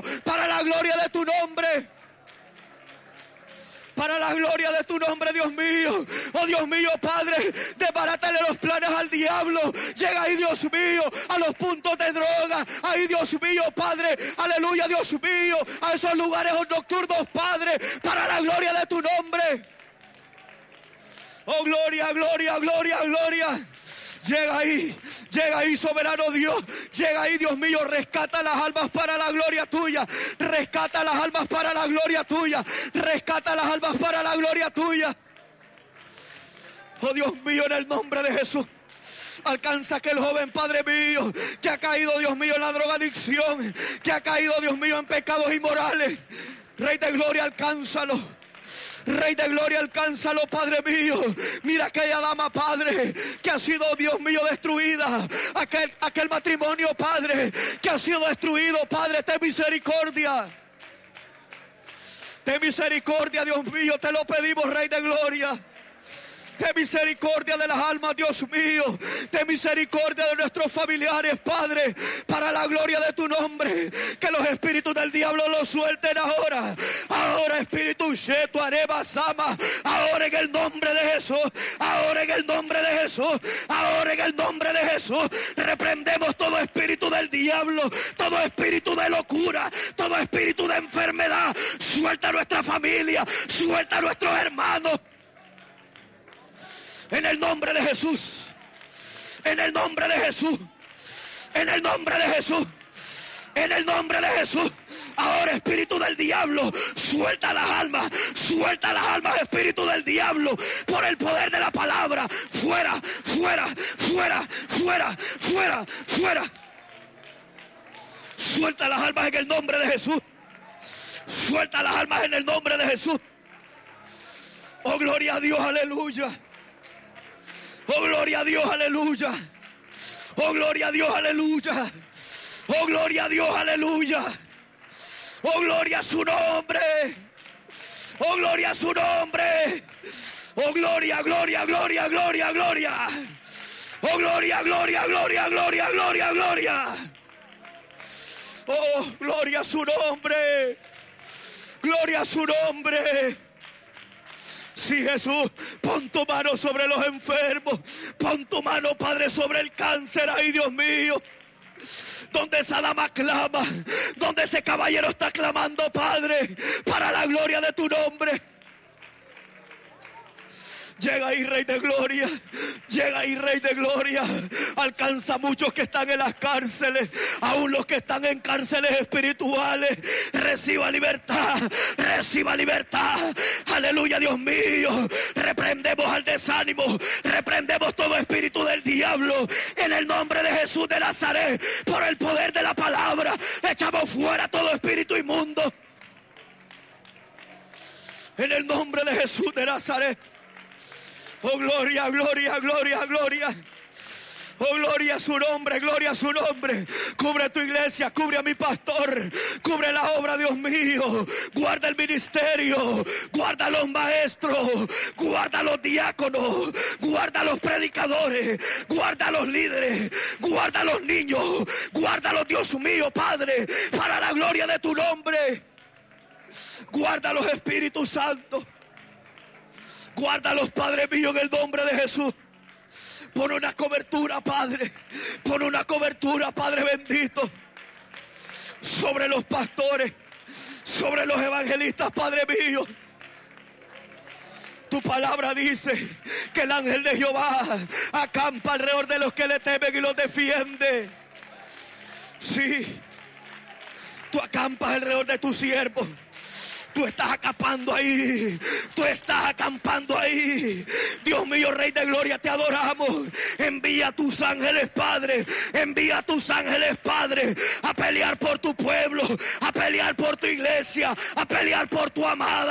para la gloria de tu nombre. Para la gloria de tu nombre, Dios mío. Oh Dios mío, Padre, desbarátale los planes al diablo. Llega ahí, Dios mío, a los puntos de droga. Ahí, Dios mío, Padre, aleluya, Dios mío, a esos lugares nocturnos, Padre, para la gloria de tu nombre. Oh, gloria, gloria, gloria, gloria. Llega ahí, soberano Dios. Llega ahí, Dios mío, rescata las almas para la gloria tuya. Rescata las almas para la gloria tuya. Rescata las almas para la gloria tuya. Oh, Dios mío, en el nombre de Jesús. Alcanza a aquel joven, Padre mío, que ha caído, Dios mío, en la drogadicción, que ha caído, Dios mío, en pecados inmorales. Rey de gloria, alcánzalo. Rey de gloria, alcánzalo, Padre mío. Mira aquella dama, Padre, que ha sido, Dios mío, destruida. Aquel matrimonio, Padre, que ha sido destruido, Padre, ten misericordia. Ten misericordia, Dios mío, te lo pedimos, Rey de gloria. Ten misericordia de las almas, Dios mío. Ten misericordia de nuestros familiares, Padre, para la gloria de tu nombre. Que los espíritus del diablo los suelten ahora. Ahora, espíritu Shetu, Areba, Sama. Ahora en el nombre de Jesús. Ahora en el nombre de Jesús. Ahora en el nombre de Jesús. Reprendemos todo espíritu del diablo. Todo espíritu de locura. Todo espíritu de enfermedad. Suelta a nuestra familia. Suelta a nuestros hermanos. En el nombre de Jesús. En el nombre de Jesús. En el nombre de Jesús. En el nombre de Jesús. Ahora, espíritu del diablo, suelta las almas. Suelta las almas, espíritu del diablo. Por el poder de la palabra. Fuera, fuera, fuera, fuera, fuera, fuera. Suelta las almas en el nombre de Jesús. Suelta las almas en el nombre de Jesús. Oh, gloria a Dios, aleluya. Oh, gloria a Dios, aleluya. Oh, gloria a Dios, aleluya. Oh, gloria a Dios, aleluya. Oh, gloria a su nombre. Oh, gloria a su nombre. Oh, gloria, gloria, gloria, gloria, gloria. Oh, gloria, gloria, gloria, gloria, gloria, gloria. Oh, gloria a su nombre. Gloria a su nombre. Sí, Jesús, pon tu mano sobre los enfermos. Pon tu mano, Padre, sobre el cáncer. Ay, Dios mío. Donde esa dama clama, donde ese caballero está clamando, Padre, para la gloria de tu nombre. Llega ahí, Rey de gloria. Llega ahí, Rey de gloria. Alcanza a muchos que están en las cárceles. Aún los que están en cárceles espirituales. Reciba libertad. Reciba libertad. Aleluya, Dios mío. Reprendemos al desánimo. Reprendemos todo espíritu del diablo. En el nombre de Jesús de Nazaret. Por el poder de la palabra. Echamos fuera todo espíritu inmundo. En el nombre de Jesús de Nazaret. Oh, gloria, gloria, gloria, gloria. Oh, gloria a su nombre, gloria a su nombre. Cubre tu iglesia, cubre a mi pastor. Cubre la obra, Dios mío. Guarda el ministerio. Guarda a los maestros. Guarda a los diáconos. Guarda a los predicadores. Guarda a los líderes. Guarda a los niños. Guárdalos, Dios mío, Padre, para la gloria de tu nombre. Guarda a los Espíritus Santos. Guárdalos, Padre mío, en el nombre de Jesús. Pon una cobertura, Padre. Pon una cobertura, Padre bendito. Sobre los pastores. Sobre los evangelistas, Padre mío. Tu palabra dice que el ángel de Jehová acampa alrededor de los que le temen y los defiende. Sí. Tú acampas alrededor de tus siervos. Tú estás acampando ahí. Tú estás acampando ahí. Dios mío, Rey de gloria, te adoramos. Envía a tus ángeles, Padre. Envía a tus ángeles, Padre, a pelear por tu pueblo, a pelear por tu iglesia, a pelear por tu amada.